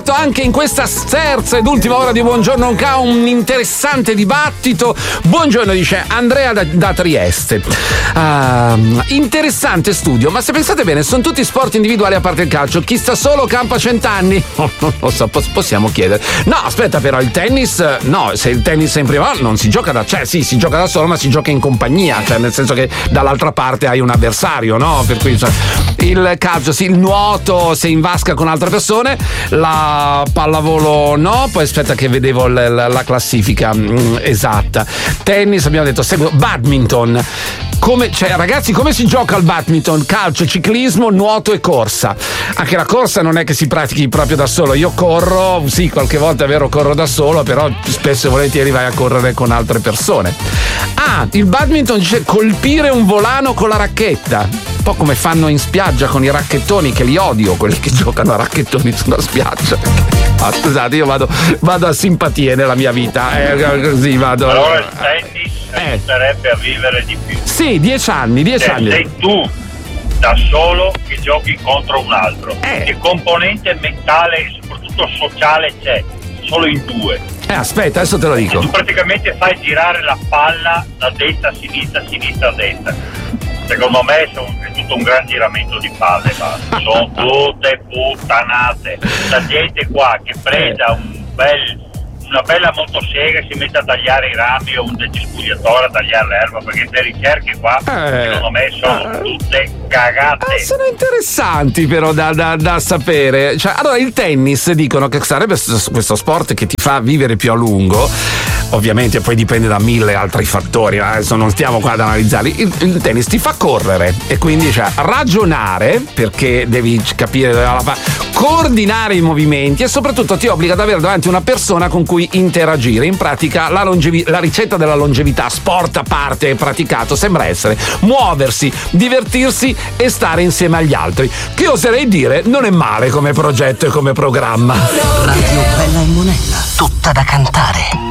Anche in questa terza ed ultima ora di Buongiorno Ca un interessante dibattito. Buongiorno, dice Andrea da Trieste. Interessante studio, ma se pensate bene sono tutti sport individuali a parte il calcio. Chi sta solo campa 100 anni? Non lo so, possiamo chiedere. No, aspetta, però il tennis, no, se il tennis è in prima non si gioca sì, si gioca da solo, ma si gioca in compagnia, cioè nel senso che dall'altra parte hai un avversario, no? Per cui il calcio sì, il nuoto se in vasca con altre persone, la pallavolo no, poi aspetta che vedevo la classifica esatta. Tennis abbiamo detto, badminton. Ragazzi, come si gioca al badminton? Calcio, ciclismo, nuoto e corsa. Anche la corsa non è che si pratichi proprio da solo. Io corro, sì, qualche volta è vero corro da solo, però spesso e volentieri vai a correre con altre persone. Il badminton dice colpire un volano con la racchetta. Un po' come fanno in spiaggia con i racchettoni, che li odio, quelli che giocano a racchettoni sulla spiaggia. Scusate, io vado a simpatie nella mia vita, così vado. Allora il tennis aiuterebbe a vivere di più. Sì, 10 anni. Sei tu da solo che giochi contro un altro. Che componente mentale e soprattutto sociale c'è? Solo in due. Aspetta, adesso te lo dico. E tu praticamente fai girare la palla da destra a sinistra, sinistra a destra. Secondo me è tutto un gran giramento di palle, sono tutte puttanate. La gente qua che prenda una bella motosega e si mette a tagliare i rami o un decispugliatore a tagliare l'erba, perché le ricerche qua secondo me sono tutte cagate. Sono interessanti però da sapere. Allora il tennis dicono che sarebbe questo sport che ti fa vivere più a lungo. Ovviamente poi dipende da 1000 altri fattori, adesso non stiamo qua ad analizzarli. Il tennis ti fa correre e quindi ragionare, perché devi capire coordinare i movimenti e soprattutto ti obbliga ad avere davanti una persona con cui interagire. In pratica la ricetta della longevità, sport a parte praticato, sembra essere muoversi, divertirsi e stare insieme agli altri, che oserei dire non è male come progetto e come programma. Radio Bella e Monella, tutta da cantare.